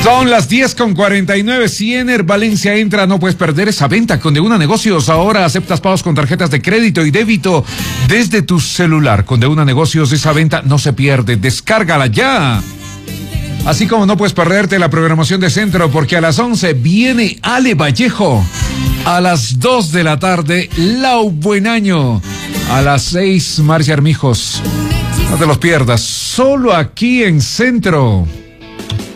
Son las 10:49. Si Ener Valencia entra, no puedes perder esa venta con De Una Negocios. Ahora aceptas pagos con tarjetas de crédito y débito desde tu celular. Con De Una Negocios esa venta no se pierde. Descárgala ya. Así como no puedes perderte la programación de Centro, porque a las 11 viene Ale Vallejo. A las 2 de la tarde, Lau Buen Año. A las 6, Marcia Armijos. No te los pierdas, solo aquí en Centro.